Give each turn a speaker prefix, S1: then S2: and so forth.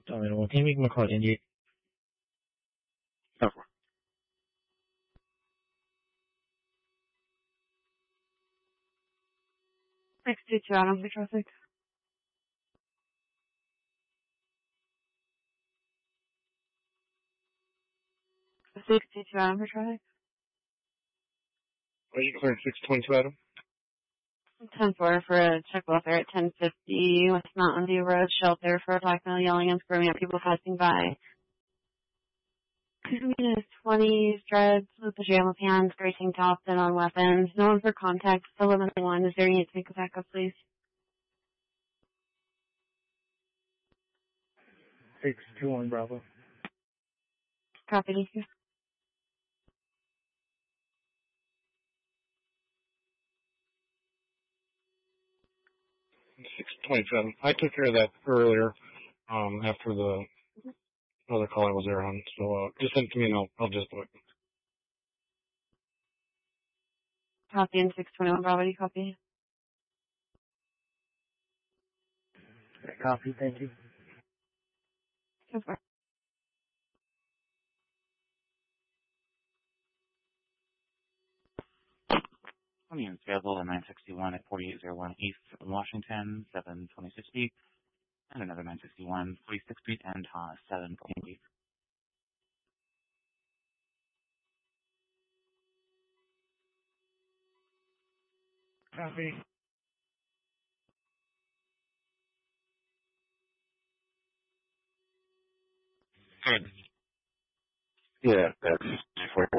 S1: Terminal. Can you make my call Indy?
S2: Oh,
S3: 622 Adam for traffic. 622 Adam for traffic.
S2: are you clearing 622, Adam?
S3: 10-4 for a check welfare at 1050 West Mountain View Road shelter for a black male yelling and screaming at people passing by. Could be in his 20s, dreads with pajama pants, gray tank top, and on weapons. No one for contact. 11-1. Is there any need to make a backup, please?
S1: 621 Bravo.
S3: Copy, thank you.
S2: $627. I took care of that earlier, after the other caller was there on. So, just send it to me and I'll just do it.
S3: Copy in 621 Bravo, do you copy?
S1: Copy, thank you.
S3: So far.
S4: Union's available at 961 at 4801 East Washington, 726 and another 961, 46th Street and 740.
S1: Copy.
S2: Good. Yeah, that's for